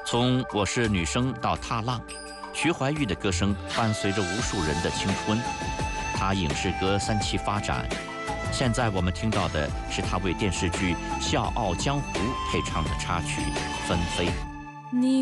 从我是女生到踏浪，徐怀钰的歌声伴随着无数人的青春。她影视歌3期发展，现在我们听到的是她为电视剧《笑傲江湖》配唱的插曲《纷飞》。 你